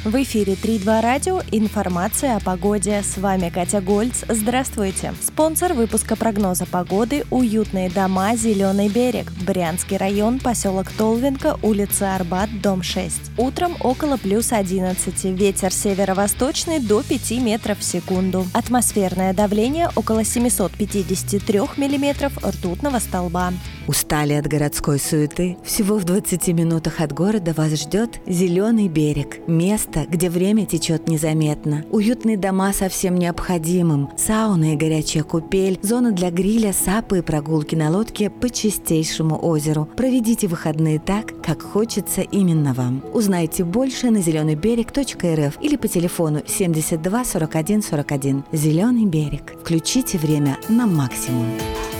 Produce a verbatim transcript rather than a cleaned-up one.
В эфире три два радио. Информация о погоде. С вами Катя Гольц. Здравствуйте. Спонсор выпуска прогноза погоды – уютные дома «Зеленый берег». Брянский район, поселок Толвинка, улица Арбат, дом шесть. Утром около плюс одиннадцать. Ветер северо-восточный до пяти метров в секунду. Атмосферное давление около семьсот пятьдесят три миллиметров ртутного столба. Устали от городской суеты? Всего в двадцати минутах от города вас ждет «Зеленый берег». Место, где время течет незаметно. Уютные дома со всем необходимым. Сауна и горячая купель. Зона для гриля, сапы и прогулки на лодке по чистейшему озеру. Проведите выходные так, как хочется именно вам. Узнайте больше на зеленый берег точка эр эф или по телефону семьдесят два сорок один сорок один. «Зеленый берег». Включите время на максимум.